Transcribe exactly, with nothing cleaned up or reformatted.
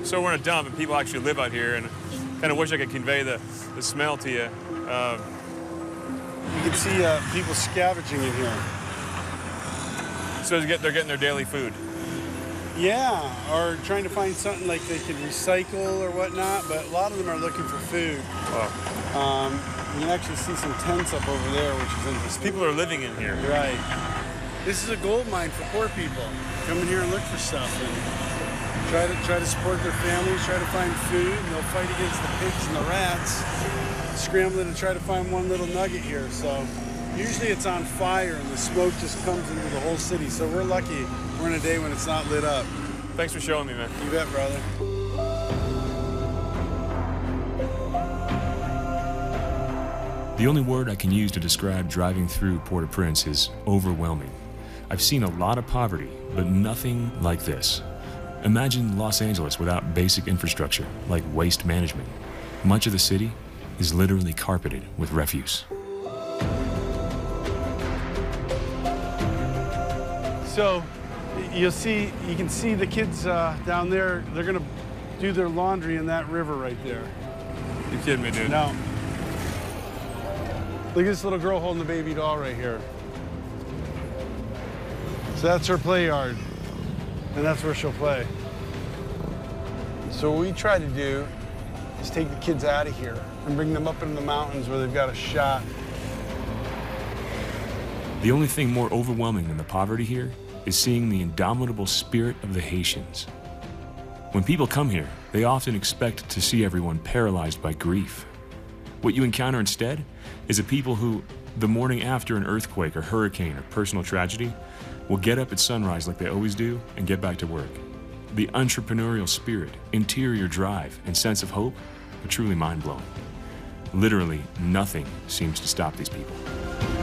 So we're in a dump, and people actually live out here, and kind of wish I could convey the, the smell to you. Uh, you can see uh, people scavenging in here. So they're getting their daily food. Yeah, or trying to find something like they can recycle or whatnot, but a lot of them are looking for food. Oh. Um, you can actually see some tents up over there, which is interesting. People are living in here. Right. This is a gold mine for poor people. Come in here and look for stuff and try to try to support their families, try to find food, and they'll fight against the pigs and the rats, scrambling to try to find one little nugget here. So usually it's on fire and the smoke just comes into the whole city. So we're lucky we're in a day when it's not lit up. Thanks for showing me, man. You bet, brother. The only word I can use to describe driving through Port-au-Prince is overwhelming. I've seen a lot of poverty, but nothing like this. Imagine Los Angeles without basic infrastructure, like waste management. Much of the city is literally carpeted with refuse. So you'll see, you can see the kids uh, down there, they're gonna do their laundry in that river right there. You kidding me, dude? No. Look at this little girl holding the baby doll right here. So that's her play yard, and that's where she'll play. So what we try to do is take the kids out of here and bring them up into the mountains where they've got a shot. The only thing more overwhelming than the poverty here is seeing the indomitable spirit of the Haitians. When people come here, they often expect to see everyone paralyzed by grief. What you encounter instead is a people who, the morning after an earthquake or hurricane or personal tragedy, will get up at sunrise like they always do and get back to work. The entrepreneurial spirit, interior drive, and sense of hope are truly mind-blowing. Literally nothing seems to stop these people.